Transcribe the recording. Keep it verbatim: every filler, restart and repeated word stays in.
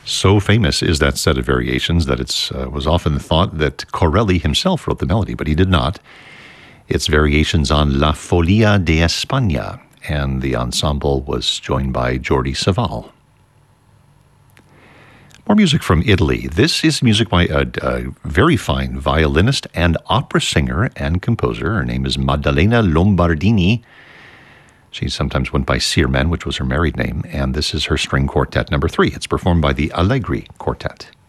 So famous is that set of variations that it uh, was often thought that Corelli himself wrote the melody, but he did not. It's variations on La Folia de España, and the ensemble was joined by Jordi Savall. More music from Italy. This is music by a, a very fine violinist and opera singer and composer. Her name is Maddalena Lombardini. She sometimes went by Sirmen, which was her married name, and this is her string quartet number three. It's performed by the Allegri Quartet.